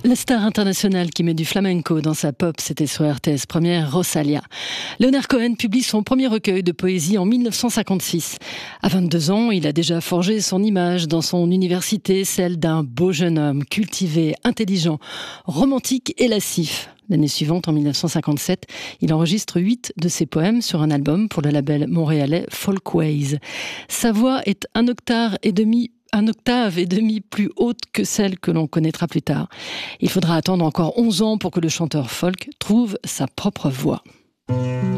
La star internationale qui met du flamenco dans sa pop, c'était sur RTS Première, Rosalia. Leonard Cohen publie son premier recueil de poésie en 1956. À 22 ans, il a déjà forgé son image dans son université, celle d'un beau jeune homme, cultivé, intelligent, romantique et lascif. L'année suivante, en 1957, il enregistre 8 de ses poèmes sur un album pour le label montréalais Folkways. Sa voix est un octave et demi plus haute que celle que l'on connaîtra plus tard. Il faudra attendre encore 11 ans pour que le chanteur folk trouve sa propre voix.